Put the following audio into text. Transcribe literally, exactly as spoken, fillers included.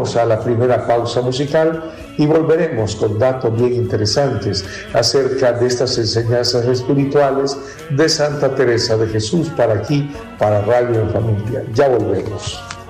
Vamos a la primera pausa musical y volveremos con datos bien interesantes acerca de estas enseñanzas espirituales de Santa Teresa de Jesús para aquí, para Radio en Familia. Ya volvemos.